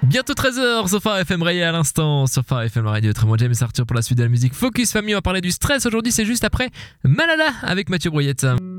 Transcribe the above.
Bientôt 13h sur Phare FM Rayé à l'instant sur Phare FM Radio. Très moi James Arthur pour la suite de la musique Focus Family. On va parler du stress aujourd'hui, c'est juste après Malala avec Mathieu Brouillette.